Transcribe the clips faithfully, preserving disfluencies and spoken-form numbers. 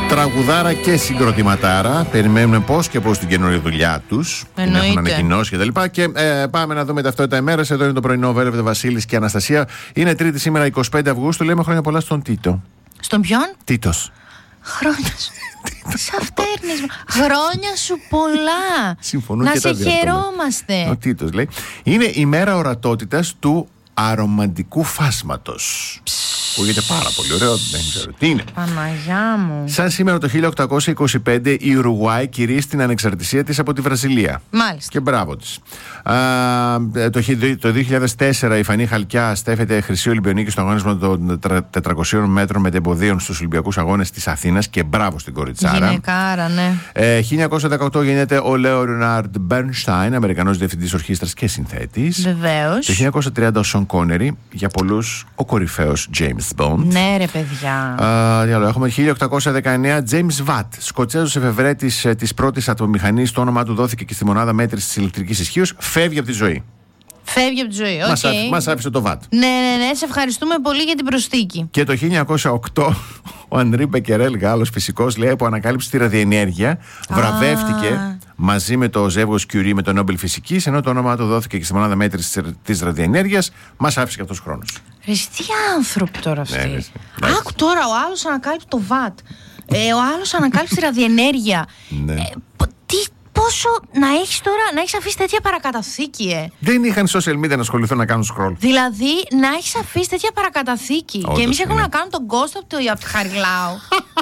Τραγουδάρα και συγκροτηματάρα. Περιμένουμε πώς και πώς την καινούργια δουλειά τους. Την έχουν ανακοινώσει κτλ. Και, και ε, πάμε να δούμε ταυτότητα ημέρας. Εδώ είναι το πρωινό Velvet, Βασίλης και Αναστασία. Είναι Τρίτη σήμερα, εικοστή πέμπτη Αυγούστου. Λέμε χρόνια πολλά στον Τίτο. Στον ποιον? Τίτος. Χρόνια σου. Σαυτέρνεις. Χρόνια σου πολλά. Συμφωνούν να και σε τα χαιρόμαστε. Ο Τίτος λέει. Είναι η μέρα ορατότητας του αρωμαντικού φάσματος. Ακούγεται πάρα πολύ ωραίο, δεν ξέρω τι είναι. Παναγιά μου. Σαν σήμερα το χίλια οκτακόσια είκοσι πέντε η Ουρουγουάη κηρύσσει την ανεξαρτησία της από τη Βραζιλία. Μάλιστα. Και μπράβο της. Α, το, το δύο χιλιάδες τέσσερα η Φανή Χαλκιά στέφεται χρυσή Ολυμπιονίκη στο αγώνισμα των τετρακοσίων μέτρων μετεμποδίων στους Ολυμπιακούς Αγώνες της Αθήνας και μπράβο στην κοριτσάρα. Γυναικάρα, ναι. Ε, χίλια εννιακόσια δεκαοκτώ γεννιέται ο Λέοναρντ Μπέρνσταϊν, Αμερικανός διευθυντής ορχήστρας και συνθέτης. Βεβαίως. Το χίλια εννιακόσια τριάντα ο Σον Κόνερι, για πολλούς ο κορυφαίος James Bond. Ναι, ρε παιδιά. Uh, τι άλλο έχουμε, χίλια οκτακόσια δεκαεννέα James Watt, Σκοτσέζος εφευρέτης ε, της πρώτης ατομομηχανής. Το όνομά του δόθηκε και στη μονάδα μέτρησης της ηλεκτρικής ισχύως. Φεύγει από τη ζωή. Φεύγει από τη ζωή, οκ. Μας, άφη, μας άφησε το Watt. Ναι, ναι, ναι, σε ευχαριστούμε πολύ για την προσθήκη. Και το χίλια εννιακόσια οκτώ ο Ανρί Μπεκερέλ, Γάλλος φυσικός, λέει, που ανακάλυψε τη ραδιενέργεια, βραβεύτηκε μαζί με το ζεύγος Curie με το Νόμπελ Φυσικής, ενώ το όνομά του δόθηκε και στη μονάδα μέτρησης της ραδιενέργειας. Μας άφησε και αυτός ο χρόνος. Ρε, τι άνθρωποι τώρα αυτοί. Ναι, ναι, ναι. Άκου τώρα, ο άλλος ανακάλυψε το Watt. Ε, ο άλλος ανακάλυψε τη ραδιενέργεια. Ναι. Ε, τι, πόσο να έχεις τώρα, να έχεις αφήσει τέτοια παρακαταθήκη, ε. Δεν είχαν social media να ασχοληθούν να κάνουν scroll. Δηλαδή, να έχεις αφήσει τέτοια παρακαταθήκη. Όντως, και εμείς έχουμε είναι. να κάνουμε τον Ghost από, το, από τη Χαριλάου.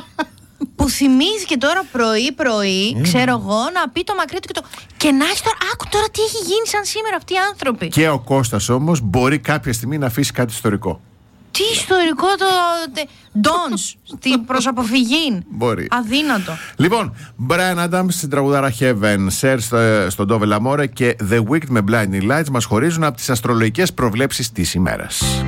Που θυμήθηκε τώρα πρωί-πρωί, mm. ξέρω εγώ, να πει το μακρύ του και το. Και να έχει τώρα. Άκου τώρα τι έχει γίνει σαν σήμερα αυτοί οι άνθρωποι. Και ο Κώστας όμως μπορεί κάποια στιγμή να αφήσει κάτι ιστορικό. Τι ιστορικό το. Ντόνς, την προσαποφυγή. Μπορεί. Αδύνατο. Λοιπόν, Brian Adams στην τραγουδάρα Heaven, Ser στο, στον Dove L'Amore και The Wicked με Blinding Lights μας χωρίζουν από τις αστρολογικές προβλέψεις της ημέρας.